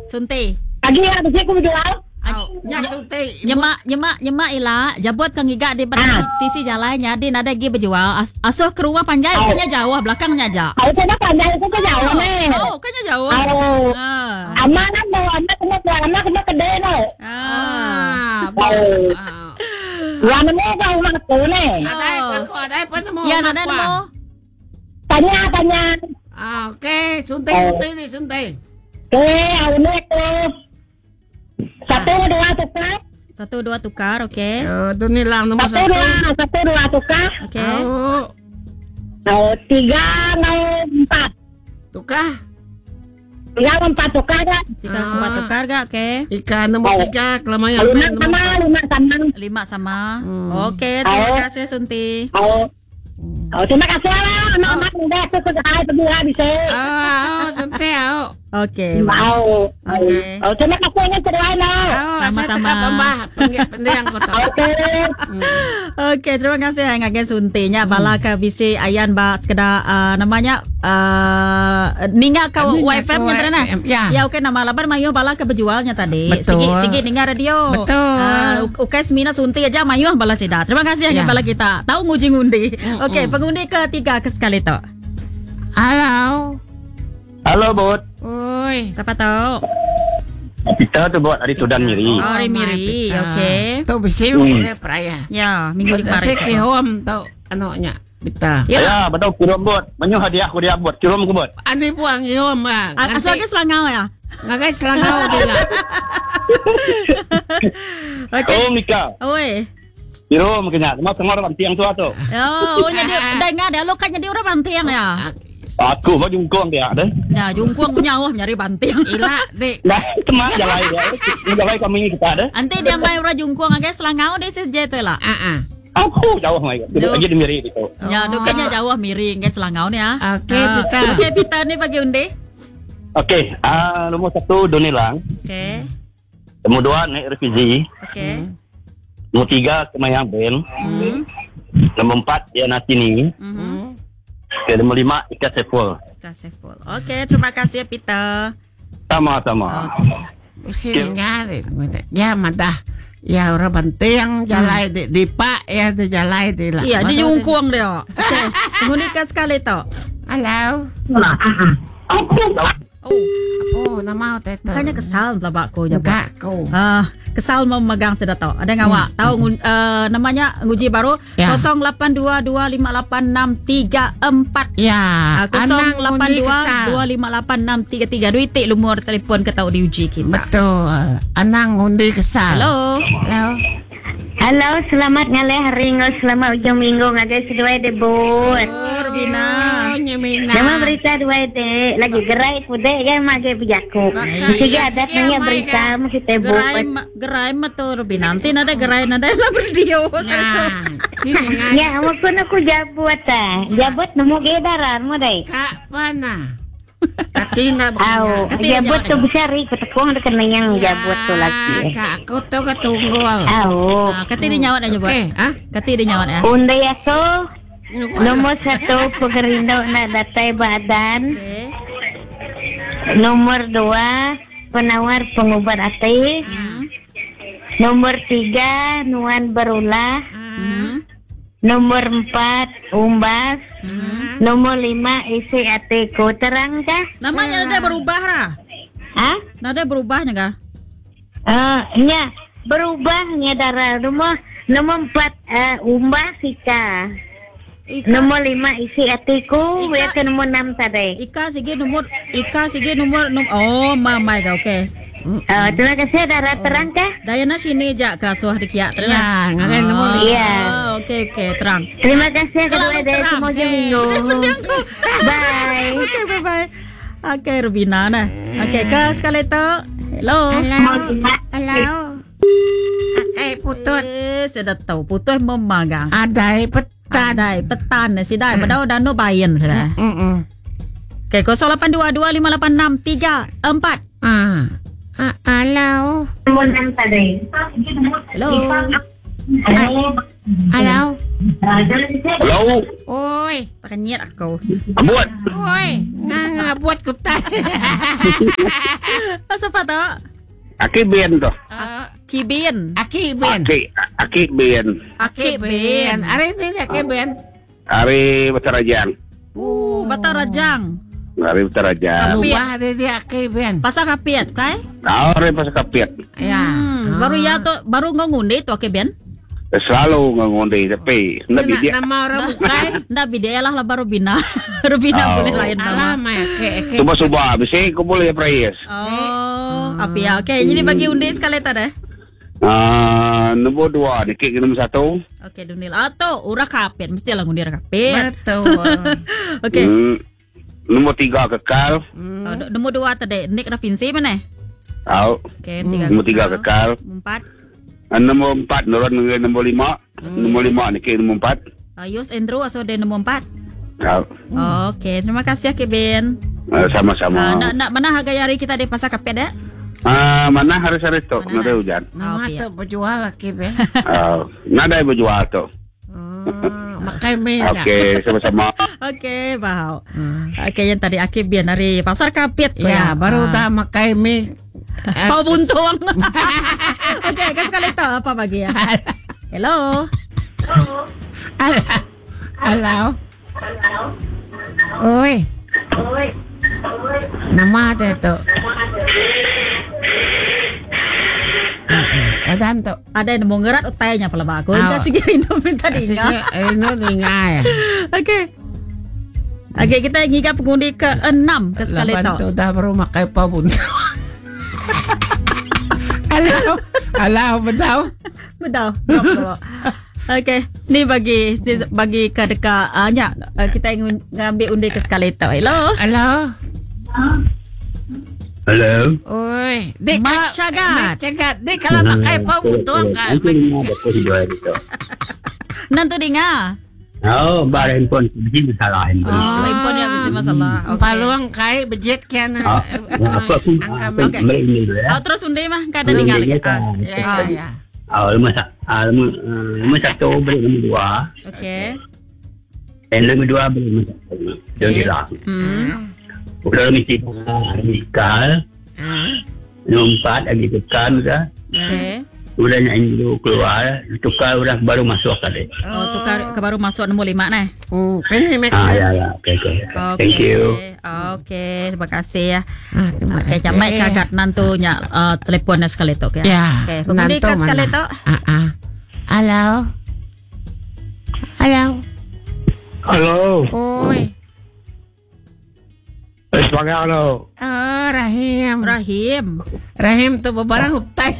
Sunti. Lagi habis aku berjual. Nya suntik. Nyemak ila jabut kang iga di sisi jalannya di nada gi berjual asuh ke rumah panjai kanya jauh belakangnya aja. Aku kena pandai aku ke jauh nih. Kanya jauh. Amanah bawa anak kena kedai no. Yang mana kau nak tu ni? Ada apa nemu? Ya nada nemu. Tanya. Okey, suntik. Okey, awak tu. 1 2 tukar, okey. Tu ni lah nombor 1. 1 2 tukar. Okey. 3 4. Tukar? 3 4 tukar tak? 3 4 tukar tak? Okey. Ikan nombor 3 kelamanya 5 sama. Okey, terima kasih Sunti. Terima kasih lah. Anak-anak muda tu pergi habis. Suntik. Okey. Mau. Okey. Terima kasih ni cerai nak. Sama-sama. Pendiang kau tahu. Okey, terima kasih ngagen Suntinya bala ka bisi ayan ba sekedar namanya ninga ka WFM nya tadi nah. Ya okey nama laban mayu bala ka berjualnya tadi. Sigi ninga radio. Betul. Okey semina Sunti aja mayu bala sida. Terima kasih ngagen bala kita. Tahu nguji ngundi. Okey, pengundi ketiga ke sekali tu. Halo, Bot. Oi. Siapa tahu? Kita tu buat hari Tudan Miri. Hari Miri, okey. Tu bisi boleh peraya. Ya, minggu kemarin. Saya kihom tu anaknya. Bita. Ya, betul kirim Bot. Menyu hadiah aku dia Bot. Kirim ke Bot. Ani buang kihom bang. Asal ke Selangau ya? Ngagai Selangau dia lah. Okey. Oh, Mika. Oi. Kirim kena. Semua orang tiang tua tu. Oh, jadi dengar dah lo kan jadi orang bantiang ya. Aku mau jungkong dia ada. Ya, jungkong punya nyari bantiang. Ila, Dik. Nah, teman jalan dia. Jalan kami kita ada. Nanti dia mai orang jungkong agak Selangau deh seje tu lah. Aku jauh mai. Lagi di Miri itu. Ya, dukanya jauh miring ke Selangau ni ya. Okey, Pita. Okey, Pita ni bagi undi. Okey, nomor 1 Donilang. Okey. Nomor 2 Nek Refizi. Okey. Nomor 3 Kemayang Ben. Nomor 4 Diana Tini. Okay, nomor 5 Ika Seful. Okey, terima kasih Pita. Sama-sama. Mesti ngalir. Ya, madah. Ya, orang bantiang jalai di pak ya di jalai di lah. Iya, di jungkong dia. Okey, mengundi sekali tu. Halo. Oh, nama teh. Makanya kesal lah bakku je. Enggak, kau. Kesal memegang sudah tahu. Ada ngawak tahu namanya nguji baru 0822586334. Ya, 0822586333. Duit lumur telefon ke tahu diuji kita. Betul. Anang undi kesal. Halo. Halo, selamat ngalih hari ngol selamat ujung minggu ngagai sedua debut. Rubina. Nama berita dua de lagi gerai pude ya magai bijaku. Tiga ada punya berita mesti tebuk. Gerai matu Rubina. Nanti nada gerai nada lah berdio. Ya, aku jabut jabut nemu gedaran mo dai. Kak mana? Katina Au, jabut tu besar ikut tekong dekat yang jabut tu lagi. Kak, aku tu ketunggul. Au. Katiri nyawat aja buat. Katiri nyawat ya. Unday ako. Nomor 1 Pagerindo na datay badan. Nomor 2 penawar pengubat ati. Nomor 3 Nuan Barula. Nomor 4 Umbas. Nomor 5 isi atiku. Terang kah? Namanya nada berubah lah. Hah? Nada berubahnya kah? Ya, berubahnya darah. Nomor 4 Umbas Ika. Nomor 5 isi atiku. Ya ke nomor 6 tadi. Ika sige nomor oh mamai kah okey. Terima kasih darah terang kah? Dayana sini je ke suah dikia. Ya, ngagai nomor. Iya. Okey terang. Terima kasih kedua dari semua minggu. Bye. Okey bye. Okey Rubina nah. Okey ke sekali tu. Hello. Halo. Akai putut. Sudah tahu putut memagang. Adai petan. Adai petan si dai padahal dano bayan sudah. Okey 08258634. Halo. Nomor 6 tadi. Hello. Halo. Hello. Oi. Pakanyet ako. Abot. Oi. Buat kutan. Siapa to? Aki Ben to. Kibin. Aki Ben. Aki Ben. Aki Ben. Ari ini Aki Ben. Ari Batarajang. Batarajang. Ari Batarajang. Lupa dia Aki Ben. Pasar kapiat, kai? Ari pas kapiat. Ya. Baru ya to, baru ngongunde to Aki Ben. Selalu ngonde tapi nabi dia. Nama orang bukan. Nabi dia lah baru bina. Rubina boleh lain nama. Lama ya ke. Coba bisa ko boleh price. Oh, apa ya? Okey, jadi bagi undi sekali tadi. Nombor 2 dikit ke nombor 1. Okey, Dunil. Atau urang kapit, mesti lah ngundi kapit. Betul. Okey. Nombor 3 kekal. Nombor 2 tadi Nick Rafinsi mana? Tahu. Okey, Nombor 3 kekal. 4. Nombor 4 nurun dengan nombor 5. Nombor 5 dikit nombor 4. Yus Andrew asal dia nombor 4. Tahu. Okey, terima kasih Kevin. Sama-sama. Nak mana harga hari kita di pasar kapit dah? Mana hari-hari tu? Nada hujan. Nama tu berjual lagi Ben. Nada berjual tu. Makai meja. Okey, sama-sama. Okey, bau. Okey, yang tadi Akib Bian dari pasar kapit. Ya, baru dah makai mie. Kau buntung. Okey, kan sekali tu apa bagi ya? Hello. Halo. Oi. Nama dia tu. Padam tu. Ada yang mau ngerat utainya pala bagus. Enggak sih Rino minta dinga. Rino dinga ya. Okey. Okey, kita ngiga pengundi ke-6 ke sekali tu. Laban tu dah baru makai pabun. Halo, bedau. Okey, ni bagi ke dekat kita ingin ngambil undi ke sekali tu. Hello. Hello. Oi, dek Mak Cagat. Dek kalau pakai pabun tu kan. Nanti dengar. Oh, bar handphone mesti salah handphone. Handphone yang mesti masalah. Paluang kai bejet kan. Apa pun ini ya. Terus undi mah kada dengar lagi. Ya. Nombor 1 beri nombor 2. Okey. Dan nombor 2 beri nombor 1. Jangan hilang. Udah mesti kekal. Nombor 4 lagi kekal dah. Okey. Udah nyanyi dulu keluar, tukar udah baru masuk kali. Tukar ke baru masuk nombor 5 nah. Ini mek. Ya. Okay. Thank you. Okey, terima kasih ya. Okey, camai cagat nantunya teleponnya sekali tu ya. Okey, pengundikan sekali tu. Halo. Oi. Semangat lo. Rahim tu bebarang utai.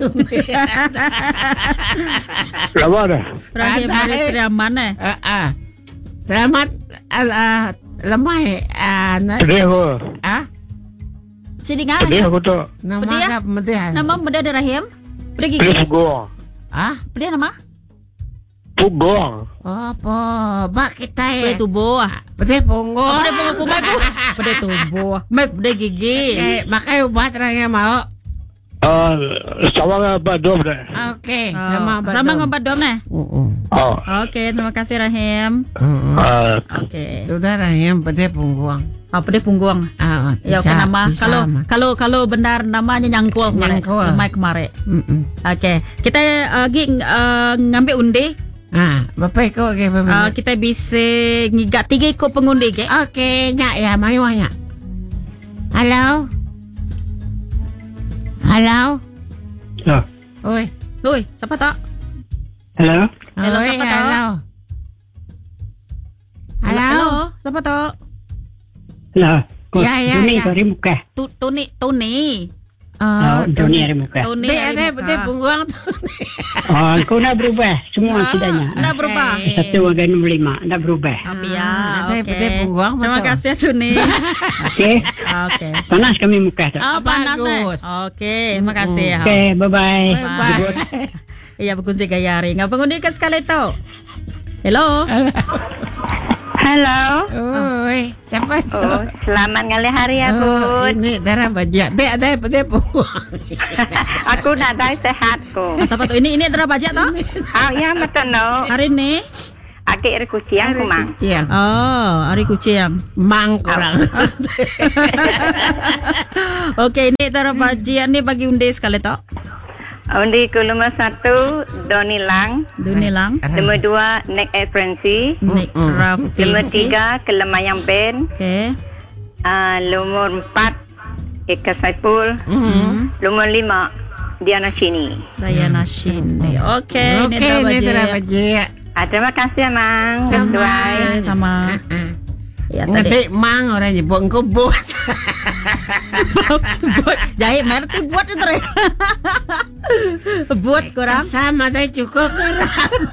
Lama dah. Rahim dari Seriaman Selamat lemai Pedih aku. Sini ngah. Pedih aku tu. Nama Nama muda ada Rahim. Pedih gigi. Pedih pugong. Pedih nama? Pugong. Apa? Bak kita Pedih tubuh. Pedih punggung. Pedih punggung kumaku. Pedih tubuh. Pedih gigi. Makai ubat raya mau. Sama dengan badom dah. Okey, sama dengan badom nah. Okey, terima kasih Rahim. Okey. Sudah Rahim pedih punggung. Pedih punggung. Ya nama kalau benar namanya nyangkul mic kemarin. Okey, kita ngambil undi. Bapak kau ke kita bisa ngigat 3 ikut pengundi ke? Okey, nyak ya, mayu nyak. Halo. Oi, siapa tak? Hello. Siapa tak? Halo, siapa tak? Lah, ya. Tuni dari muka. Tuni. Tuni dari muka. Tuni ada pedih punggung tu. Kau nak berubah semua tidaknya. Nak berubah. 1 warga nombor 5 nak berubah. Ya, ada pedih punggung. Terima kasih Tuni. Okey. Panas kami muka tu. Panas. Okey, terima kasih. Okey, bye-bye. Iya, berkunci gayari. Ngapa pengundi ke sekali tu? Hello. Halo. Oi, siapa tu? Selamat ngali hari aku. Ini darah bajak. Dek, ada apa dia pun? Aku nak dah sehat ko. Siapa tu? Ini adalah bajak tu? Ya betul no. Hari ni? Akik hari kucing aku mang. Oh, hari kucing. Mang kurang. Okey, ini adalah bajak ni bagi undi sekali tu. Undi ke nombor 1 Doni Lang. Nombor 2 Nick Efrensi. Nombor 3 Kelemayang Ben. Okey. Nombor 4 Eka Saipul. Nombor 5 Diana Shini. Okey, ini adalah bajak. Terima kasih Mang. Sama. Ya, nanti Mang orang nyebut engkau buat. Jahit merti buat itu. Buat kurang. Sama saya cukup kurang.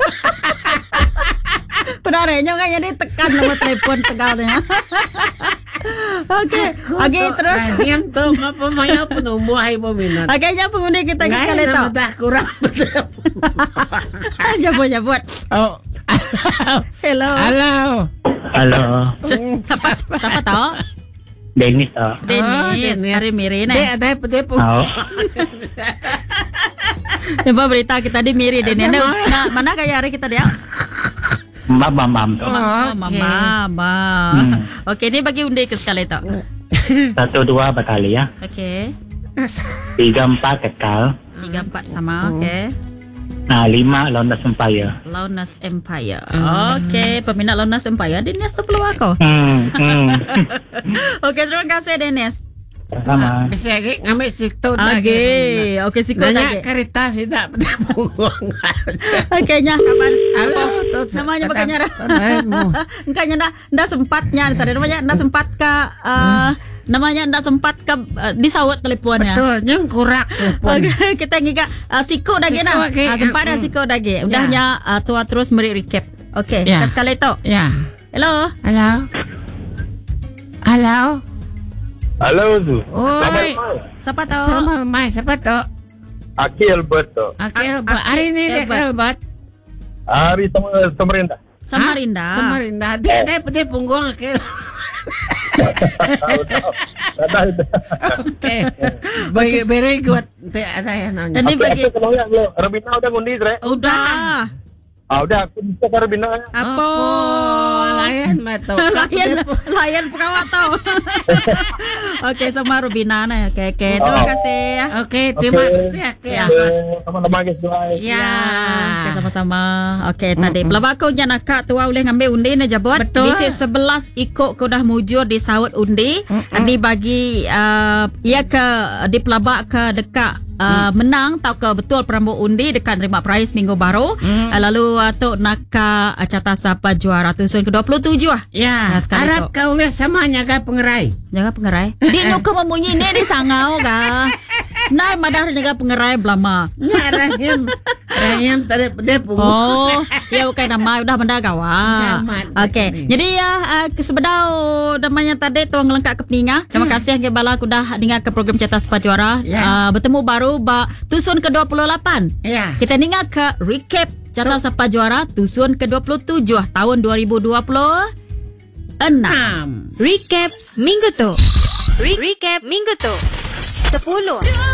Penarenya kan jadi tekan nomor telepon tegalnya. Okey. Okey terus. Yang tu apa maya penumbuh hai peminat. Agaknya pengundi kita sekali tu. Dah kurang. Jabut. Oh. Hello. Siapa tahu? Dennis. Dennis. Hari Miri ni. Dia ada apa pun. Coba berita kita di Miri Dennis. Mana gaya hari kita dia? Mam. Mama. Okey, ni bagi undi ke sekali tu. 1, 2 berkali ya. Okey. 3, 4 kekal. 3, 4 sama. Okey. 5 Launas Empire. Launas Empire. Okey, peminat Launas Empire Dennis tu perlu aku. Okey, terima kasih Dennis. Sama. Bisa lagi ngambil situ lagi. Okey, siku lagi. Banyak kereta tidak berbuang. Okeynya kapan? Halo, namanya bukannya enggaknya ndak sempatnya tadi namanya sempat ke disawat teleponnya. Betul, yang kurang telepon. Okey, kita ngiga siku dagi nah. Sempat dah siku dagi. Udahnya tua terus beri recap. Okey, sekali tu. Ya. Hello. Halo tu. Oi. Siapa tahu? Sama mai, siapa tu? Aki Albert tu. Hari ni dia Albert. Hari Samarinda. Samarinda. Dia punggung Akil. Okey. Very good. Ada yang nanya. Jadi bagi Rabina udah ngundi, Tre? Udah. Udah aku bisa ke Rabina. Apa? Layan mato. Layan pengawat tau. Okey, sama Rubina na. Okey, terima kasih. Okey, terima kasih. Sama-sama guys, doa. Ya. Okey, sama-sama. Okey, tadi pelabako nya nak tua boleh ngambil undi na jabot. Bisi 11 ikut ke dah mujur di saut undi. Andi bagi ia ke di pelabak ke dekat menang tau ke betul perambut undi dekat terima prize minggu baru. Lalu tu nak catat siapa juara tusun ke-27 Ya, harap kau lihat sama jaga pengerai. Dia nyuka memunyi ni di sangau ka. Nah, madah jaga pengerai belama. Ya, Rahim tadi dia pun. Oh, ya bukan nama udah benda kawan. Okey. Jadi sebedau namanya tadi tuang lengkap ke peninga. Terima kasih ke bala aku dah dengar ke program Cetak Sepat Juara. Bertemu baru tusun ke-28. Ya. Kita dengar ke recap Cetak Sepat Juara tusun ke-27 tahun 2026. Recap minggu tu. 10